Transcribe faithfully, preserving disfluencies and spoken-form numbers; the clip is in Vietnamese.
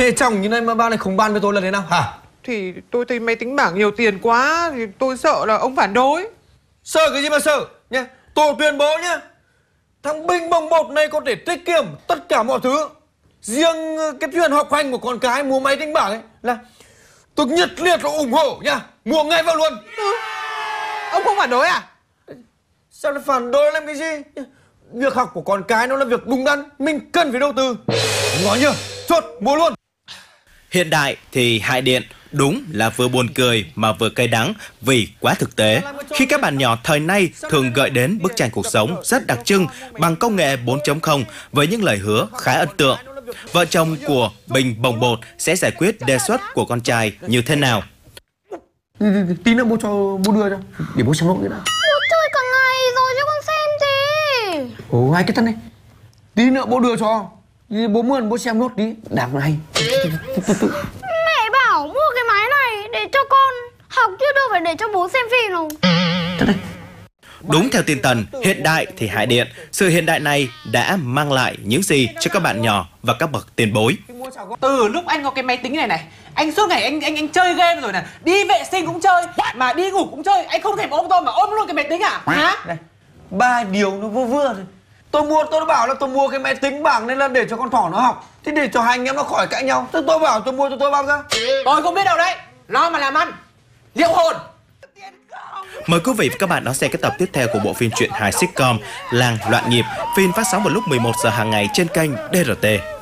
Thế chồng như này mà ba này không ban với tôi là thế nào hả? Thì tôi thấy máy tính bảng nhiều tiền quá thì tôi sợ là ông phản đối. Sợ cái gì mà sợ nhá. Tôi tuyên bố nhá, thằng Bình bồng bột này có thể tiết kiệm tất cả mọi thứ. Riêng cái chuyện học hành của con cái mua máy tính bảng ấy là tôi nhiệt liệt là ủng hộ nha, mua ngay vào luôn. Ừ. Ông không phản đối à? Sao lại phản đối làm cái gì? Việc học của con cái nó là việc đúng đắn, mình cần phải đầu tư. Nói nhá, chốt mua luôn. Hiện đại thì hại điện, đúng là vừa buồn cười mà vừa cay đắng vì quá thực tế. Khi các bạn nhỏ thời nay thường gợi đến bức tranh cuộc sống rất đặc trưng bằng công nghệ bốn chấm không với những lời hứa khá ấn tượng. Vợ chồng của Bình bồng bột sẽ giải quyết đề xuất của con trai như thế nào? Tí nữa bố cho bố đưa cho, để bố xem nốt cái đã. Bố chơi cả ngày rồi cho con xem gì. Ồ, hai cái thân này. Tí nữa bố đưa cho. Bố mượn bố xem nốt tí. Đáng này. Mẹ bảo mua cái máy này để cho con học chứ đâu phải để cho bố xem phim đâu. Thật đây. Đúng theo tinh thần, hiện đại thì hại điện. Sự hiện đại này đã mang lại những gì cho các bạn nhỏ và các bậc tiền bối? Từ lúc anh có cái máy tính này này, anh suốt ngày anh anh anh chơi game rồi này, đi vệ sinh cũng chơi, mà đi ngủ cũng chơi, anh không thèm ôm tôi mà ôm luôn cái máy tính à? Hả? Này, ba điều nó vừa vừa thôi. Tôi mua, tôi đã bảo là tôi mua cái máy tính bảng nên là để cho con thỏ nó học. Thế để cho hai anh em nó khỏi cãi nhau. Thế tôi bảo tôi mua cho tôi bao ra. Tôi không biết đâu đấy, lo mà làm ăn. Liệu hồn. Mời quý vị và các bạn đón xem cái tập tiếp theo của bộ phim truyện hài sitcom Làng Loạn Nhịp. Phim phát sóng vào lúc mười một giờ hàng ngày trên kênh đê rờ tê.